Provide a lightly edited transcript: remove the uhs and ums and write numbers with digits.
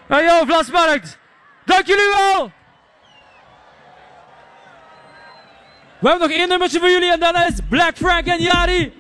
Hey yo, Vlasmarkt. Dank jullie wel. We hebben nog één nummertje voor jullie en daarna is Black Frank en Yari.